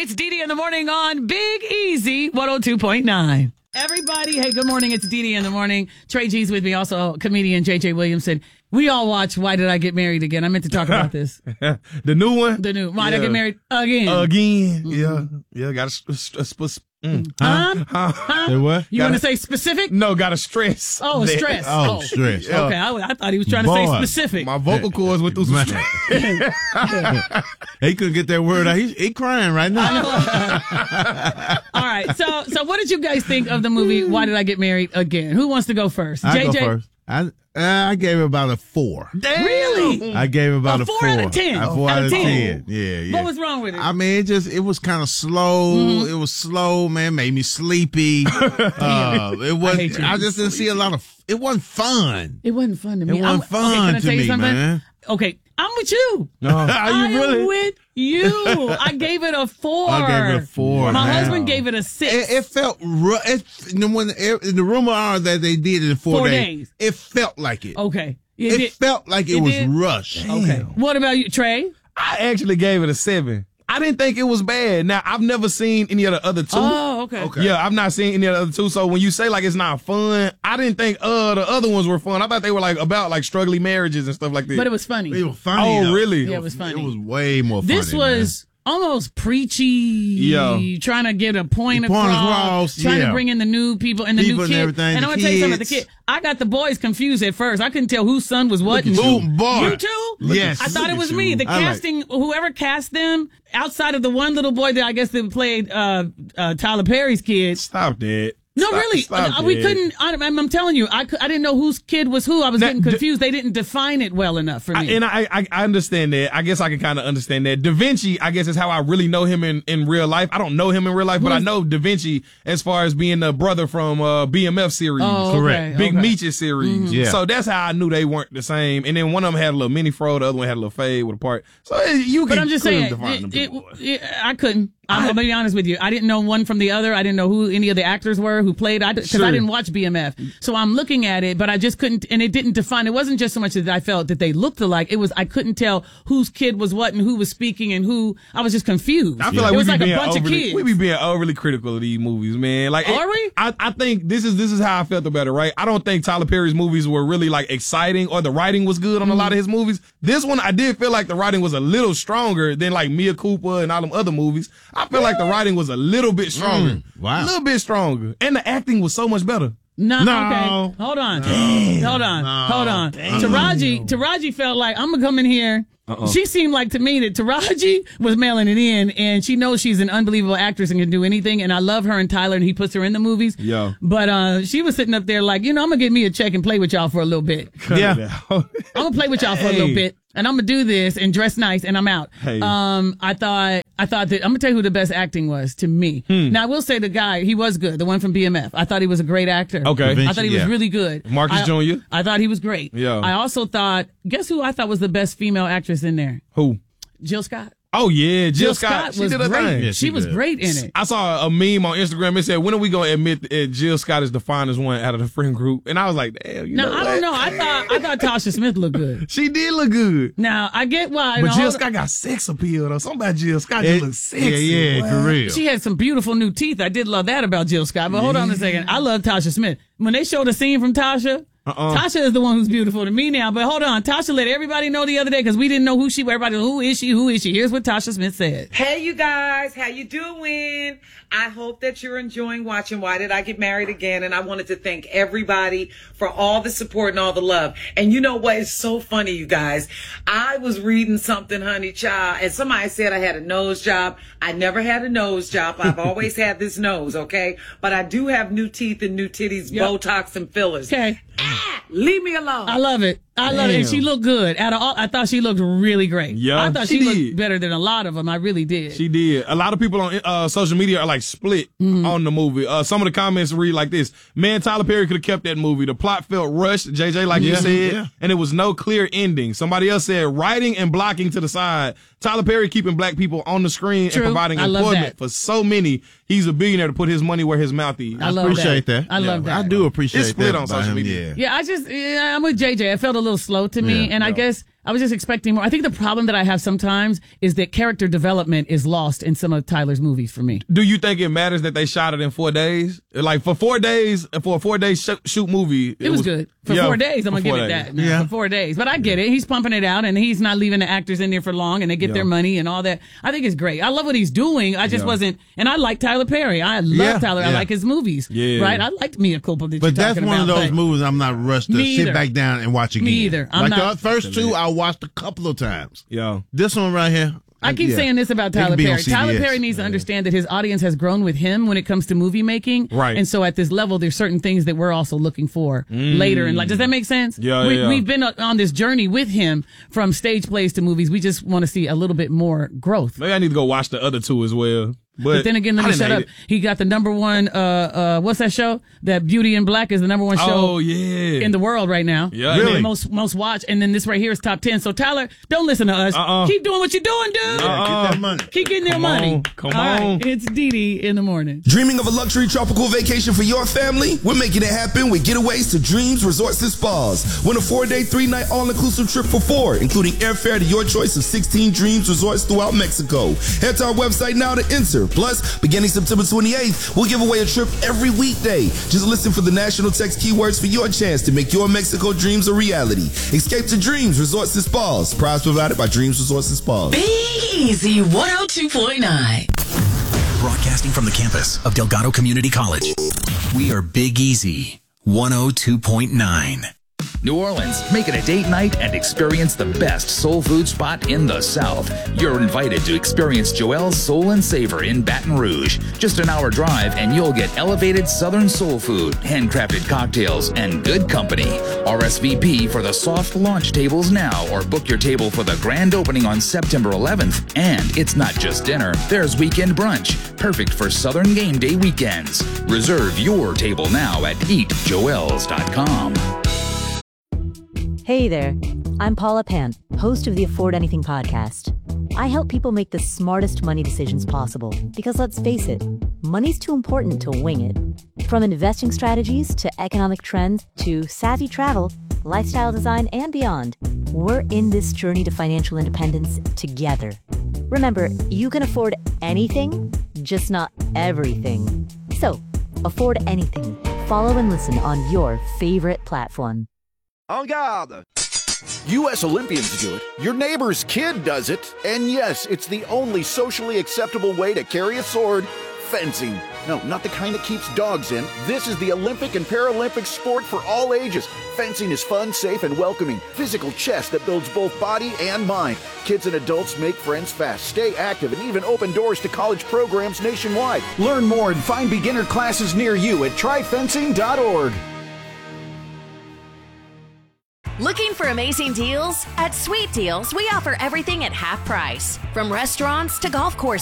It's Dee in the morning on Big Easy 102.9. Everybody, hey, good morning. It's Dee in the morning. Trey G's with me, also comedian JJ Williamson. We all watch Why Did I Get Married Again? I meant to talk about this. The new one? The new Why Did I Get Married Again? Again. Mm-hmm. Yeah. Got Say what? You want to say specific? No, got to stress. Oh, that. stress. Oh, stress. Okay, I thought he was trying to say specific. My vocal cords went through some stress. He couldn't get that word out. He crying right now. All right, so what did you guys think of the movie Why Did I Get Married Again? Who wants to go first? I JJ? go first. I gave it about a 4. Damn. Really? I gave it about A 4 out of 10? A 4 out of 10. 10. Yeah. What was wrong with it? I mean, it was kind of slow. Mm-hmm. It was slow, man. Made me sleepy. It was. hate you. I just didn't see a lot of. It wasn't fun. It wasn't fun to me. It wasn't okay, fun can I to tell you me, something? man. Okay, I'm with you. No, I am with you. I gave it a 4. I gave it a 4. My man. husband gave it a 6. It felt rough. When the rumor are that they did it in 4 days. It felt like it. Okay. It felt like it was did? rushed. Okay. What about you, Trey? I actually gave it a 7. I didn't think it was bad. Now, I've never seen any of the other 2. Oh, okay. Yeah, I've not seen any of the other 2. So when you say like it's not fun, I didn't think the other ones were fun. I thought they were like about like struggling marriages and stuff like that. But it was funny. It was funny. Oh, though. really? Yeah, it was funny. It was way more funny. This was almost preachy, trying to get a point across, trying to bring in the new people and the new and kids. everything, And I'm going to tell you something about the kid. I got the boys confused at first. I couldn't tell whose son was what. Boy. You too? Yes. I thought it was me. The I casting, whoever cast them, outside of the one little boy that I guess that played Tyler Perry's kid. Stop that. No, really. We couldn't. I'm telling you, I didn't know whose kid was who. I was getting confused. They didn't define it well enough for me. I understand that. I guess I can kind of understand that. Da Vinci, I guess, is how I really know him in real life. I don't know him in real life, but I know Da Vinci as far as being the brother from BMF series. Oh, correct. Big Meech's series. Mm-hmm. Yeah. So that's how I knew they weren't the same. And then one of them had a little mini fro, the other one had a little fade with a part. So But I'm just saying, I couldn't. I'm gonna be honest with you. I didn't know one from the other. I didn't know who any of the actors were who played. Because I didn't watch BMF, so I'm looking at it, but I just couldn't. And it didn't define. It wasn't just so much that I felt that they looked alike. It was I couldn't tell whose kid was what and who was speaking and who. I was just confused. I feel like it we was be like being a bunch of kids. We be being overly critical of these movies, man. Like, are we? I think this is how I felt about it, right? I don't think Tyler Perry's movies were really like exciting or the writing was good on a lot of his movies. This one, I did feel like the writing was a little stronger than like Mia Cooper and all them other movies. I feel like the writing was a little bit stronger. Wow. A little bit stronger. And the acting was so much better. No. No. Okay. Hold on. Hold on. Taraji felt like I'm gonna come in here. She seemed like to me that Taraji was mailing it in, and she knows she's an unbelievable actress and can do anything. And I love her and Tyler, and he puts her in the movies. Yeah. But she was sitting up there like, I'm gonna get me a check and play with y'all for a little bit. Yeah. I'm gonna play with y'all for a little bit, and I'm gonna do this and dress nice, and I'm out. Hey. I thought that I'm gonna tell you who the best acting was to me. Now I will say the guy, he was good, the one from BMF. I thought he was a great actor. Okay. I thought he was really good. Marcus Jr.? I thought he was great. Yeah. I also thought, guess who I thought was the best female actress in there? Who? Jill Scott. Oh, yeah. Jill Scott. She was did her great. thing. Yeah, she was great in it. I saw a meme on Instagram. It said, when are we going to admit that Jill Scott is the finest one out of the friend group? And I was like, damn, you know I what? don't know. I thought Tasha Smith looked good. She did look good. Now, I get why. But Jill Scott got sex appeal, though. Something about Jill Scott just looks sexy. Yeah, for real. She had some beautiful new teeth. I did love that about Jill Scott. But hold on a second. I love Tasha Smith. When they showed a scene from Tasha, Tasha is the one who's beautiful to me now. But hold on. Tasha let everybody know the other day because we didn't know who she was. Everybody, who is she? Who is she? Here's what Tasha Smith said. Hey, you guys. How you doing? I hope that you're enjoying watching Why Did I Get Married Again? And I wanted to thank everybody for all the support and all the love. And you know what? It's so funny, you guys. I was reading something, honey child, and somebody said I had a nose job. I never had a nose job. I've always had this nose, okay? But I do have new teeth and new titties, Botox and fillers. Okay. Leave me alone. I love it. I love it. And she looked good. Out of all, I thought she looked really great. Yeah, I thought she looked better than a lot of them. I really did. She did. A lot of people on social media are like split on the movie. Some of the comments read like this: man, Tyler Perry could have kept that movie. The plot felt rushed, JJ, like you said, and it was no clear ending. Somebody else said writing and blocking to the side. Tyler Perry keeping black people on the screen and providing employment for so many. He's a billionaire to put his money where his mouth is. I love appreciate that. I love that. I do appreciate It's split that on about social him, media. Yeah, I'm with JJ. It felt a little slow to me, and I guess I was just expecting more. I think the problem that I have sometimes is that character development is lost in some of Tyler's movies for me. Do you think it matters that they shot it in 4 days? Like for 4 days, for a 4-day shoot movie. It was good. For 4 days, I'm going to give it that. Yeah. For 4 days. But I get it. He's pumping it out and he's not leaving the actors in there for long and they get their money and all that. I think it's great. I love what he's doing. I just wasn't, and I like Tyler Perry. I love Tyler. I like his movies. Yeah. Right? I liked Mea Culpa that you're talking about. But that's one of those movies I'm not rushed to sit back down and watch again. Me either. Like the first two, I watched a couple of times. Yeah. This one right here. I keep saying this about Tyler Perry. Tyler Perry needs to understand that his audience has grown with him when it comes to movie making. Right. And so at this level, there's certain things that we're also looking for later. And does that make sense? Yeah, We've been on this journey with him from stage plays to movies. We just want to see a little bit more growth. Maybe I need to go watch the other two as well. But then again, let me shut up. He got the number one, what's that show? That Beauty in Black is the number one show in the world right now. Yeah, really? Most watched. And then this right here is top 10. So Tyler, don't listen to us. Keep doing what you're doing, dude. Get that money. Keep getting their money. Come on. Right. It's Dee in the morning. Dreaming of a luxury tropical vacation for your family? We're making it happen with Getaways to Dreams Resorts and Spas. Win a 4-day, 3-night all-inclusive trip for 4, including airfare to your choice of 16 Dreams Resorts throughout Mexico. Head to our website now to enter. Plus, beginning September 28th, we'll give away a trip every weekday. Just listen for the national text keywords for your chance to make your Mexico dreams a reality. Escape to Dreams Resorts and Spas. Prize provided by Dreams Resorts and Spas. Big Easy 102.9. Broadcasting from the campus of Delgado Community College. We are Big Easy 102.9. New Orleans, make it a date night and experience the best soul food spot in the South. You're invited to experience Joelle's Soul and Savor in Baton Rouge. Just an hour drive and you'll get elevated Southern soul food, handcrafted cocktails, and good company. RSVP for the soft launch tables now or book your table for the grand opening on September 11th. And it's not just dinner, there's weekend brunch, perfect for Southern game day weekends. Reserve your table now at eatjoelles.com. Hey there, I'm Paula Pant, host of the Afford Anything podcast. I help people make the smartest money decisions possible because let's face it, money's too important to wing it. From investing strategies to economic trends to savvy travel, lifestyle design, and beyond, we're in this journey to financial independence together. Remember, you can afford anything, just not everything. So, afford anything. Follow and listen on your favorite platform. En garde! U.S. Olympians do it, your neighbor's kid does it, and yes, it's the only socially acceptable way to carry a sword, fencing. No, not the kind that keeps dogs in. This is the Olympic and Paralympic sport for all ages. Fencing is fun, safe, and welcoming. Physical chess that builds both body and mind. Kids and adults make friends fast, stay active, and even open doors to college programs nationwide. Learn more and find beginner classes near you at tryfencing.org. Looking for amazing deals? At Sweet Deals, we offer everything at half price. From restaurants to golf courses.